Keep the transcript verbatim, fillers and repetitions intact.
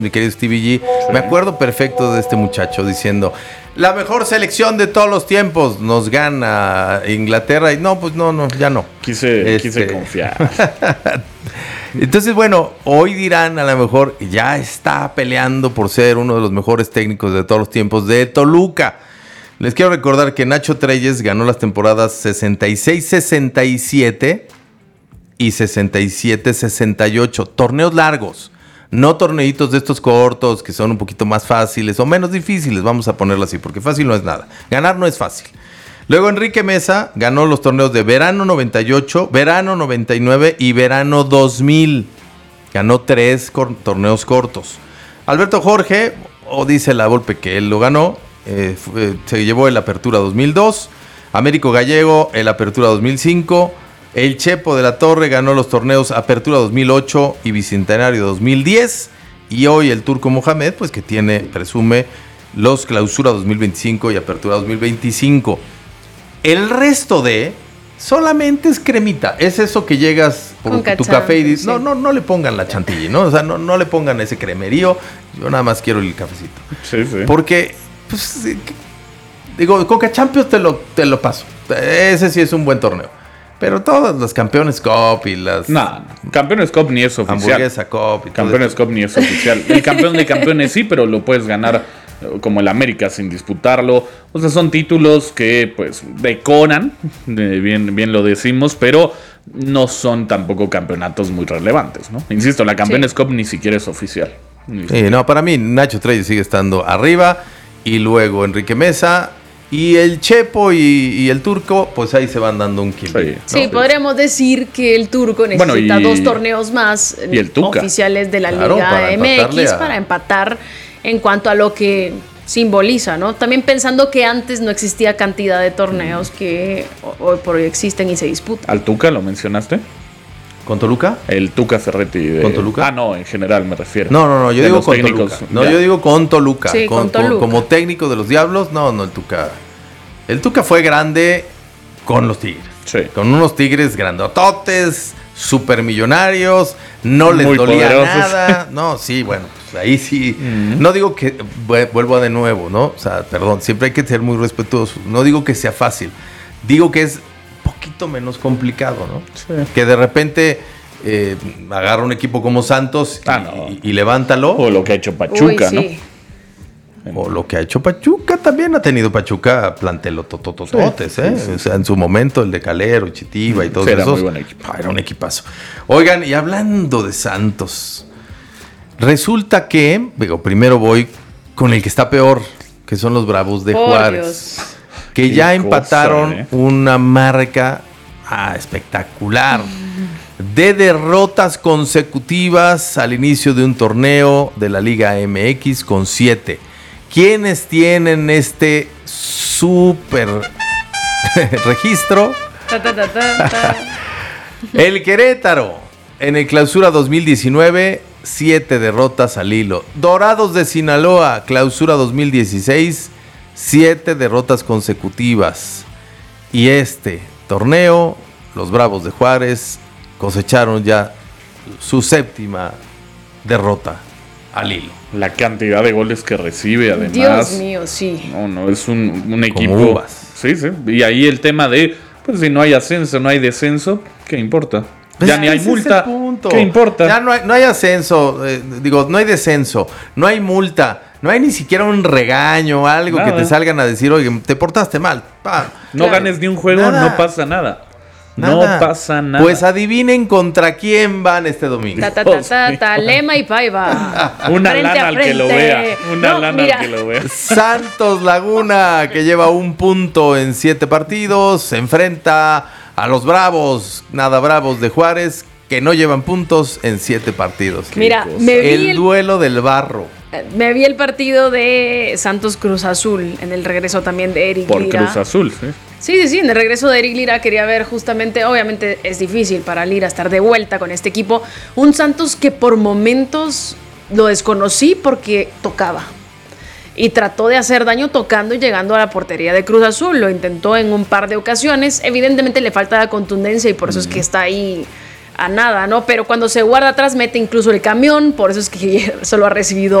mi querido Stevie G. Sí. Me acuerdo perfecto de este muchacho diciendo, la mejor selección de todos los tiempos, nos gana Inglaterra. Y no, pues no, no, ya no. Quise, este... quise confiar. Entonces, bueno, hoy dirán a lo mejor, ya está peleando por ser uno de los mejores técnicos de todos los tiempos de Toluca. Les quiero recordar que Nacho Treyes ganó las temporadas sesenta y seis sesenta y siete y sesenta y siete sesenta y ocho. Torneos largos, no torneitos de estos cortos que son un poquito más fáciles o menos difíciles, vamos a ponerlo así, porque fácil no es nada. Ganar no es fácil. Luego Enrique Mesa ganó los torneos de verano noventa y ocho, verano noventa y nueve y verano dos mil. Ganó tres cor- torneos cortos. Alberto Jorge, o dice la Volpe que él lo ganó, eh, fue, se llevó el Apertura dos mil dos. Américo Gallego, el Apertura dos mil cinco. El Chepo de la Torre ganó los torneos Apertura dos mil ocho y Bicentenario dos mil diez. Y hoy el Turco Mohamed, pues que tiene, presume, los Clausura dos mil veinticinco y Apertura dos mil veinticinco. El resto de solamente es cremita. Es eso que llegas por tu cachán, café y dices, sí. no, no, no le pongan la chantilly, ¿no? O sea, no, no le pongan ese cremerío. Yo nada más quiero el cafecito. Sí, sí. Porque, pues, digo, Conca Champions te lo, te lo paso. Ese sí es un buen torneo. Pero todas las Campeones Cup y las... No, no. Campeones Cup ni es oficial. Hamburguesa Cup y Campeones Cup ni es oficial. El campeón de campeones sí, pero lo puedes ganar como el América sin disputarlo. O sea, son títulos que pues decoran, bien, bien lo decimos, pero no son tampoco campeonatos muy relevantes, ¿no? Insisto, la Campeones sí. Cup ni siquiera es oficial. Sí, no, para mí Nacho Treyes sigue estando arriba y luego Enrique Mesa y el Chepo y, y el Turco, pues ahí se van dando un kilo. Sí, ¿no? Sí, podríamos decir que el Turco necesita bueno, y, dos torneos más y el oficiales de la claro, Liga para M X a... para empatar en cuanto a lo que simboliza, ¿no? También pensando que antes no existía cantidad de torneos que hoy por hoy existen y se disputan. ¿Al Tuca lo mencionaste? ¿Con Toluca? El Tuca Ferretti. De... ¿Con Toluca? Ah, no, en general me refiero. No, no, no, yo digo con técnicos. Toluca. No, ya. yo digo con Toluca. Sí, con, con Toluca. Con, como técnico de los Diablos, no, no, el Tuca. El Tuca fue grande con los Tigres. Sí. Con unos Tigres grandototes, supermillonarios, no les Muy dolía poderosos. nada. No, sí, bueno, pues ahí sí. Mm-hmm. No digo que, vuelvo de nuevo, ¿no? O sea, perdón, siempre hay que ser muy respetuosos. No digo que sea fácil. Digo que es un poquito menos complicado, ¿no? Sí. Que de repente eh, agarra un equipo como Santos y, ah, no. y, y levántalo. O lo que ha hecho Pachuca, Uy, sí. ¿no? O lo que ha hecho Pachuca, también ha tenido Pachuca plantelototototes, ¿eh? Sí, sí. O sea, en su momento el de Calero, Chitiba y todos sí, esos. Era muy buen equipo. Ah, era un equipazo. Oigan, y hablando de Santos, resulta que, digo, primero voy con el que está peor, que son los Bravos de Por Juárez. Dios. Que Qué ya cosa, empataron ¿eh? una marca ah, espectacular de derrotas consecutivas al inicio de un torneo de la Liga M X con siete. ¿Quiénes tienen este súper registro? Ta, ta, ta, ta, ta. El Querétaro, en el Clausura dos mil diecinueve, siete derrotas al hilo. Dorados de Sinaloa, Clausura dos mil dieciséis, siete derrotas consecutivas. Y este torneo, los Bravos de Juárez cosecharon ya su séptima derrota al hilo. La cantidad de goles que recibe, además. Dios mío, sí. No, no, es un, un equipo. Como uvas. Sí, sí. Y ahí el tema de, pues si no hay ascenso, no hay descenso, ¿qué importa? Pues ya ni hay multa. ¿Qué importa? Ya no hay, no hay ascenso, eh, digo, no hay descenso, no hay multa, no hay ni siquiera un regaño, algo nada. Que te salgan a decir, oye, te portaste mal. Pa. No claro. Ganes ni un juego, nada. No pasa nada. Nada. No pasa nada. Pues adivinen contra quién van este domingo. Ta, ta, ta, ta, ta, Lema y Paiva. Una frente lana al que lo vea. Una no, lana mira. Al que lo vea. Santos Laguna, que lleva un punto en siete partidos, se enfrenta a los Bravos, nada Bravos de Juárez, que no llevan puntos en siete partidos. Mira, me vi el, el duelo del barro. Me vi el partido de Santos Cruz Azul, en el regreso también de Eric Por Lira. Cruz Azul, sí. Sí, sí, sí, en el regreso de Eric Lira quería ver justamente, obviamente es difícil para Lira estar de vuelta con este equipo, un Santos que por momentos lo desconocí porque tocaba y trató de hacer daño tocando y llegando a la portería de Cruz Azul, lo intentó en un par de ocasiones, evidentemente le falta la contundencia y por eso mm. es que está ahí a nada, ¿no? Pero cuando se guarda atrás mete incluso el camión, por eso es que solo ha recibido